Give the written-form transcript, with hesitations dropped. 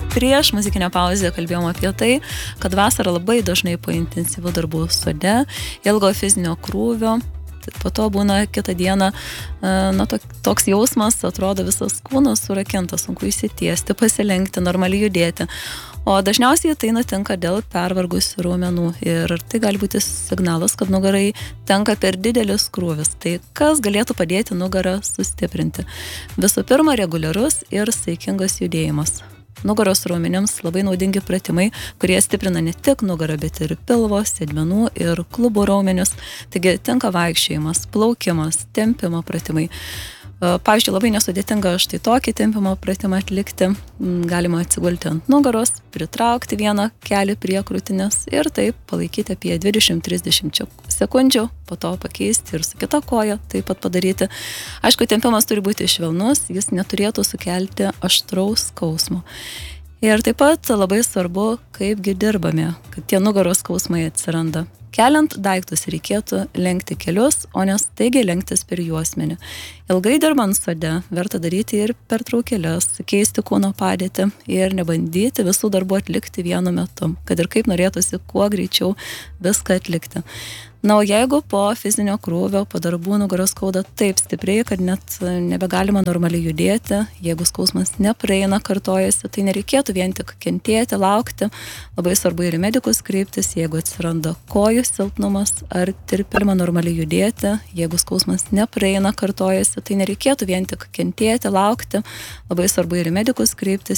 prieš muzikinę pauzę kalbėjom apie tai, kad vasarą labai dažnai po intensyvių darbų sode, ilgo fizinio krūvio, po to būna kitą dieną, toks jausmas, atrodo visas kūnas surakintas, sunku įsitiesti, pasilenkti, normaliai judėti. O dažniausiai tai nutinka dėl pervargusių raumenų ir tai gali būti signalas, kad nugarai tenka per didelis krūvis. Tai kas galėtų padėti nugarą sustiprinti? Visų pirma, reguliarus ir saikingas judėjimas. Nugaros raumenims labai naudingi pratimai, kurie stiprina ne tik nugarą, bet ir pilvo, sėdmenų ir klubų raumenius. Taigi tinka vaikščiojimas, plaukimas, tempimo pratimai. Pavyzdžiui, labai nesudėtinga štai tokį tempimo pratimą atlikti. Galima atsigulti ant nugaros, pritraukti vieną kelį prie krūtinės ir taip palaikyti apie 20-30 sekundžių, po to pakeisti ir su kita koja taip pat padaryti. Aišku, tempimas turi būti švelnus, jis neturėtų sukelti aštraus skausmo. Ir taip pat labai svarbu, kaipgi dirbame, kad tie nugaros skausmai atsiranda. Keliant daiktus reikėtų lenkti kelius, o ne staigiai lenktis per juosmenį. Ilgai dirbant sode verta daryti ir pertraukėles, keisti kūno padėtį ir nebandyti visų darbų atlikti vienu metu, kad ir kaip norėtųsi kuo greičiau viską atlikti. Na, o jeigu po fizinio krūvio, po darbų nugaros skauda taip stipriai, kad net nebegalima normaliai judėti, jeigu skausmas nepraeina, kartojasi, tai nereikėtų vien tik kentėti, laukti. Labai svarbu ir į medikus kreiptis, jeigu atsiranda kojų silpnumas ar tirpilima normaliai judėti, jeigu skausmas nepraeina, kartojasi, tai nereikėtų vien tik kentėti, laukti. Labai svarbu ir į medikus kreiptis,